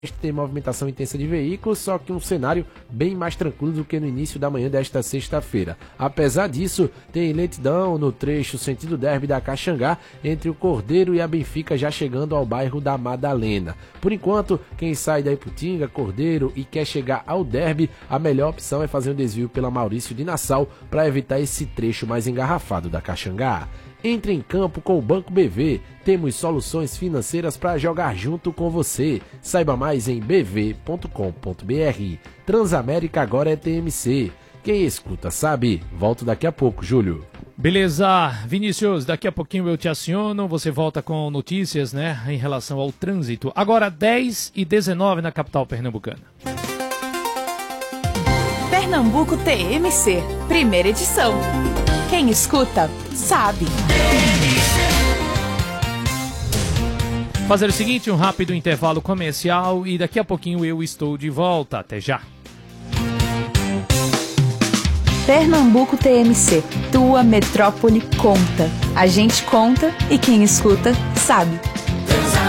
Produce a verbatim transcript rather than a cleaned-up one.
tem movimentação intensa de veículos, só que um cenário bem mais tranquilo do que no início da manhã desta sexta-feira. Apesar disso, tem lentidão no trecho sentido Derby da Caxangá, entre o Cordeiro e a Benfica, já chegando ao bairro da Madalena. Por enquanto, quem sai da Iputinga, Cordeiro e quer chegar ao Derby, a melhor opção é fazer um desvio pela Maurício de Nassau para evitar esse trecho mais engarrafado da Caxangá. Entre em campo com o Banco B V. Temos soluções financeiras para jogar junto com você. Saiba mais em b v ponto com ponto b r. Transamérica agora é T M C. Quem escuta sabe. Volto daqui a pouco, Júlio. Beleza, Vinícius, daqui a pouquinho eu te aciono, você volta com notícias, né, em relação ao trânsito. Agora dez e dezenove na capital pernambucana. Pernambuco T M C, primeira edição. Quem escuta, sabe. Fazer o seguinte, um rápido intervalo comercial e daqui a pouquinho eu estou de volta. Até já. Pernambuco T M C, tua metrópole conta. A gente conta e quem escuta, sabe.